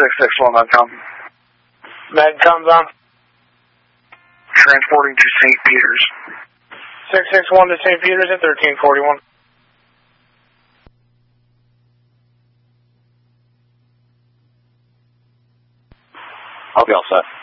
661 Medcom. Medcom's on. Transporting to St. Peter's. 661 to St. Peter's at 1341. I'll be all set.